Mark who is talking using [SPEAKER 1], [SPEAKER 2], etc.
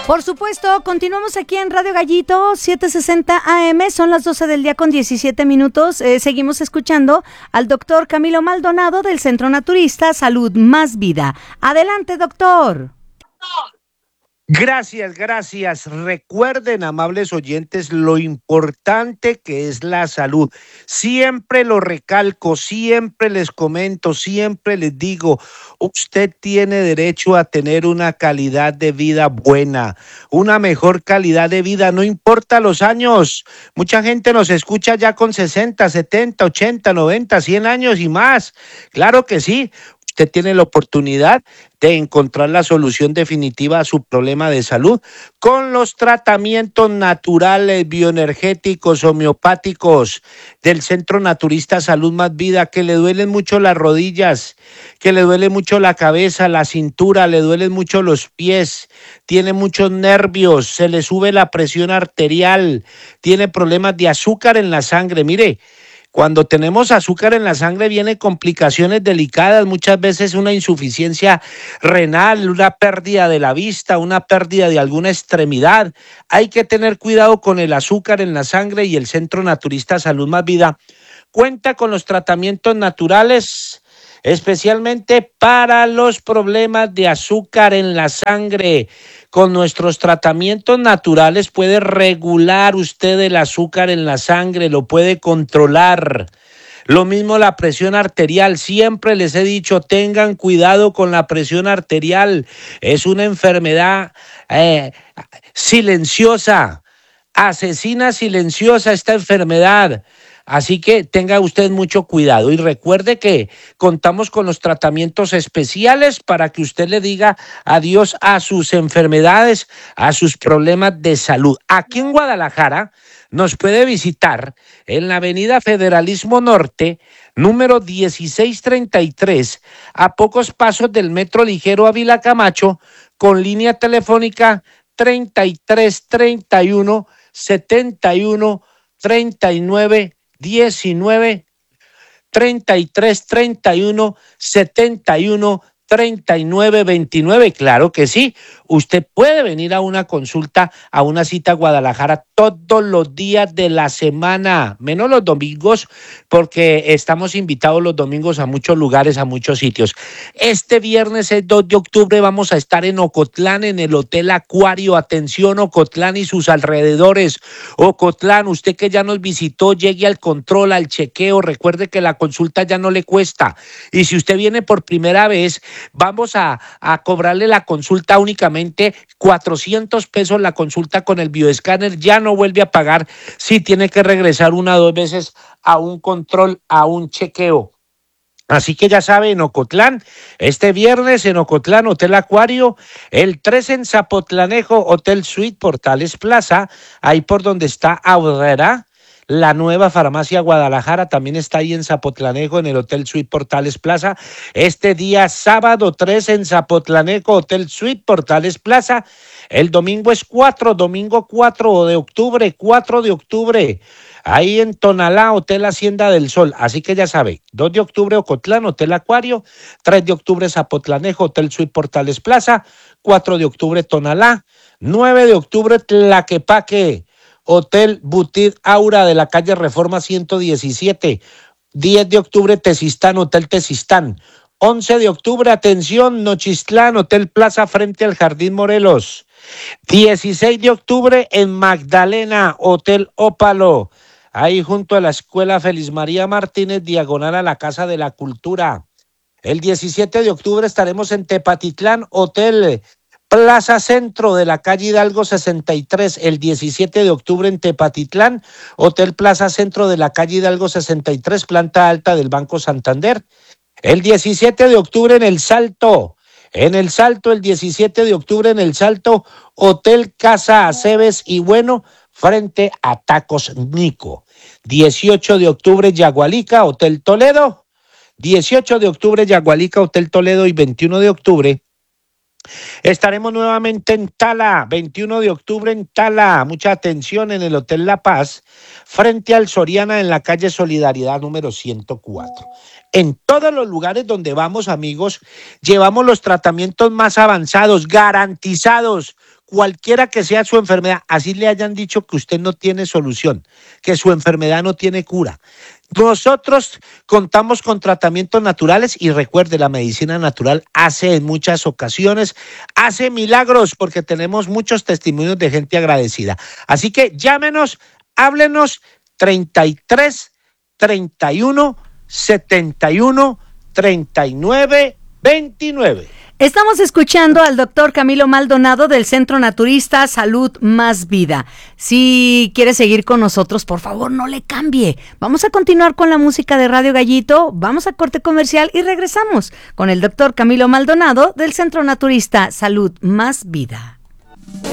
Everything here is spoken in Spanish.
[SPEAKER 1] Por supuesto, continuamos aquí en Radio Gallito, 760 AM, son las 12 del día con 17 minutos. Seguimos escuchando al doctor Camilo Maldonado del Centro Naturista Salud Más Vida. Adelante, doctor.
[SPEAKER 2] Gracias. Recuerden, amables oyentes, lo importante que es la salud. Siempre lo recalco, siempre les comento, siempre les digo, usted tiene derecho a tener una calidad de vida buena, una mejor calidad de vida, no importa los años. Mucha gente nos escucha ya con 60, 70, 80, 90, 100 años y más. Claro que sí. Usted tiene la oportunidad de encontrar la solución definitiva a su problema de salud con los tratamientos naturales, bioenergéticos, homeopáticos del Centro Naturista Salud Más Vida, que le duelen mucho las rodillas, que le duele mucho la cabeza, la cintura, le duelen mucho los pies, tiene muchos nervios, se le sube la presión arterial, tiene problemas de azúcar en la sangre. Mire, cuando tenemos azúcar en la sangre vienen complicaciones delicadas, muchas veces una insuficiencia renal, una pérdida de la vista, una pérdida de alguna extremidad. Hay que tener cuidado con el azúcar en la sangre y el Centro Naturista Salud Más Vida cuenta con los tratamientos naturales, especialmente para los problemas de azúcar en la sangre. Con nuestros tratamientos naturales puede regular usted el azúcar en la sangre, lo puede controlar. Lo mismo la presión arterial, siempre les he dicho, tengan cuidado con la presión arterial, es una enfermedad silenciosa, asesina silenciosa esta enfermedad. Así que tenga usted mucho cuidado y recuerde que contamos con los tratamientos especiales para que usted le diga adiós a sus enfermedades, a sus problemas de salud. Aquí en Guadalajara nos puede visitar en la avenida Federalismo Norte, número 1633, a pocos pasos del Metro Ligero Ávila Camacho, con línea telefónica 3331 71 39 19 33 31 71 39 29. Claro que sí, usted puede venir a una consulta, a una cita a Guadalajara todos los días de la semana, menos los domingos, porque estamos invitados los domingos a muchos lugares, a muchos sitios. Este viernes, el 2 de octubre, vamos a estar en Ocotlán, en el Hotel Acuario. Atención, Ocotlán y sus alrededores. Ocotlán, usted que ya nos visitó, llegue al control, al chequeo. Recuerde que la consulta ya no le cuesta. Y si usted viene por primera vez, vamos a cobrarle la consulta únicamente 400 pesos la consulta con el bioescáner. Ya no vuelve a pagar si tiene que regresar 1 o 2 veces a un control, a un chequeo. Así que ya sabe, en Ocotlán, este viernes en Ocotlán, Hotel Acuario, el 3 en Zapotlanejo, Hotel Suite Portales Plaza, ahí por donde está Aurrera. La nueva farmacia Guadalajara también está ahí en Zapotlanejo, en el Hotel Suite Portales Plaza. Este día sábado 3 en Zapotlanejo, Hotel Suite Portales Plaza. El domingo es domingo 4 de octubre, 4 de octubre. Ahí en Tonalá, Hotel Hacienda del Sol. Así que ya sabe, 2 de octubre Ocotlán, Hotel Acuario. 3 de octubre Zapotlanejo, Hotel Suite Portales Plaza. 4 de octubre Tonalá. 9 de octubre Tlaquepaque, Hotel Butit Aura de la calle Reforma 117. 10 de octubre Tezistán, Hotel Tezistán. 11 de octubre, atención, Nochistlán, Hotel Plaza frente al Jardín Morelos. 16 de octubre en Magdalena, Hotel Ópalo, ahí junto a la Escuela Feliz María Martínez, diagonal a la Casa de la Cultura. El 17 de octubre estaremos en Tepatitlán, Hotel Plaza Centro de la calle Hidalgo 63, el 17 de octubre en Tepatitlán, Hotel Plaza Centro de la calle Hidalgo 63, planta alta del Banco Santander. El 17 de octubre en El Salto, el 17 de octubre en El Salto, Hotel Casa Aceves y Bueno, frente a Tacos Nico. 18 de octubre Yagualica, Hotel Toledo. 18 de octubre Yagualica, Hotel Toledo y 21 de octubre estaremos nuevamente en Tala, 21 de octubre en Tala, mucha atención, en el Hotel La Paz, frente al Soriana en la calle Solidaridad número 104. En todos los lugares donde vamos, amigos, llevamos los tratamientos más avanzados, garantizados, cualquiera que sea su enfermedad, así le hayan dicho que usted no tiene solución, que su enfermedad no tiene cura. Nosotros contamos con tratamientos naturales y recuerde, la medicina natural hace en muchas ocasiones, hace milagros porque tenemos muchos testimonios de gente agradecida. Así que llámenos, háblenos 33 31 71 39 29.
[SPEAKER 1] Estamos escuchando al doctor Camilo Maldonado del Centro Naturista Salud Más Vida. Si quiere seguir con nosotros, por favor, no le cambie. Vamos a continuar con la música de Radio Gallito, vamos a corte comercial y regresamos con el doctor Camilo Maldonado del Centro Naturista Salud Más Vida.